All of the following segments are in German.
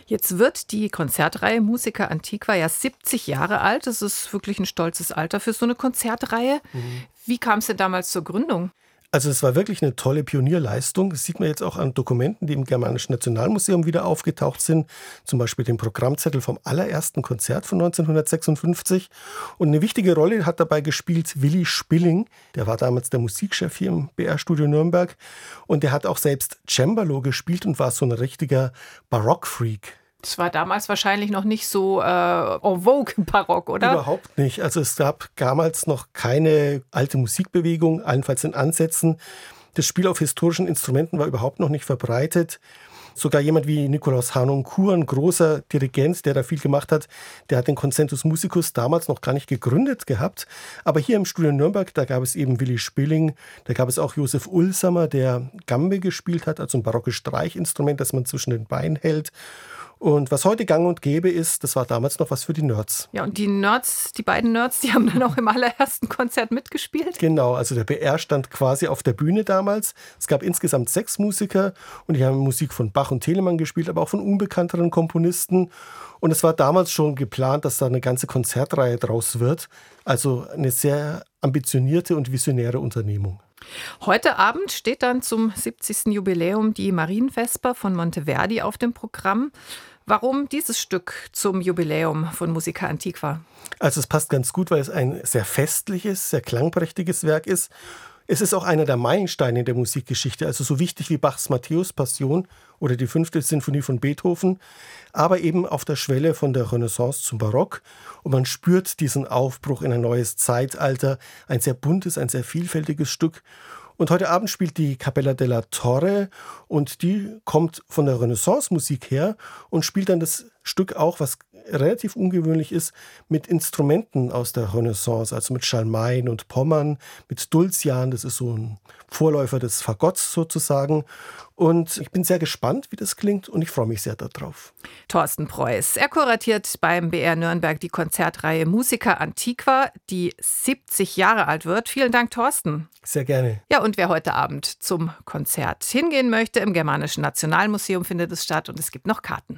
Jetzt wird die Konzertreihe Musica Antiqua ja 70 Jahre alt. Das ist wirklich ein stolzes Alter für so eine Konzertreihe. Wie kam es denn damals zur Gründung? Also es war wirklich eine tolle Pionierleistung. Das sieht man jetzt auch an Dokumenten, die im Germanischen Nationalmuseum wieder aufgetaucht sind. Zum Beispiel den Programmzettel vom allerersten Konzert von 1956. Und eine wichtige Rolle hat dabei gespielt Willy Spilling. Der war damals der Musikchef hier im BR-Studio Nürnberg. Und der hat auch selbst Cembalo gespielt und war so ein richtiger Barockfreak. Das war damals wahrscheinlich noch nicht so en vogue barock, oder? Überhaupt nicht. Also es gab damals noch keine alte Musikbewegung, allenfalls in Ansätzen. Das Spiel auf historischen Instrumenten war überhaupt noch nicht verbreitet. Sogar jemand wie Nikolaus Harnoncourt, ein großer Dirigent, der da viel gemacht hat, der hat den Concentus Musicus damals noch gar nicht gegründet gehabt. Aber hier im Studio Nürnberg, da gab es eben Willy Spilling, da gab es auch Josef Ulsamer, der Gambe gespielt hat, also ein barockes Streichinstrument, das man zwischen den Beinen hält. Und was heute gang und gäbe ist, das war damals noch was für die Nerds. Ja, und die Nerds, die beiden Nerds, die haben dann auch im allerersten Konzert mitgespielt? Genau, also der BR stand quasi auf der Bühne damals. Es gab insgesamt 6 Musiker und die haben Musik von Bach und Telemann gespielt, aber auch von unbekannteren Komponisten. Und es war damals schon geplant, dass da eine ganze Konzertreihe draus wird. Also eine sehr ambitionierte und visionäre Unternehmung. Heute Abend steht dann zum 70. Jubiläum die Marienvesper von Monteverdi auf dem Programm. Warum dieses Stück zum Jubiläum von Musica Antiqua? Also es passt ganz gut, weil es ein sehr festliches, sehr klangprächtiges Werk ist. Es ist auch einer der Meilensteine der Musikgeschichte, also so wichtig wie Bachs Matthäus-Passion oder die 5. Sinfonie von Beethoven, aber eben auf der Schwelle von der Renaissance zum Barock. Und man spürt diesen Aufbruch in ein neues Zeitalter, ein sehr buntes, ein sehr vielfältiges Stück. Und heute Abend spielt die Capella della Torre und die kommt von der Renaissance-Musik her und spielt dann das Stück auch, was relativ ungewöhnlich ist, mit Instrumenten aus der Renaissance, also mit Schalmeien und Pommern, mit Dulcian, das ist so ein Vorläufer des Fagotts sozusagen. Und ich bin sehr gespannt, wie das klingt und ich freue mich sehr darauf. Thorsten Preuß, er kuratiert beim BR Nürnberg die Konzertreihe Musica Antiqua, die 70 Jahre alt wird. Vielen Dank, Thorsten. Sehr gerne. Ja, und wer heute Abend zum Konzert hingehen möchte, im Germanischen Nationalmuseum findet es statt und es gibt noch Karten.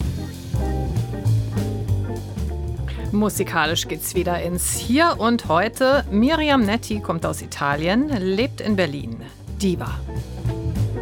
Musikalisch geht's wieder ins Hier und Heute. Miriam Netti kommt aus Italien, lebt in Berlin. Diva.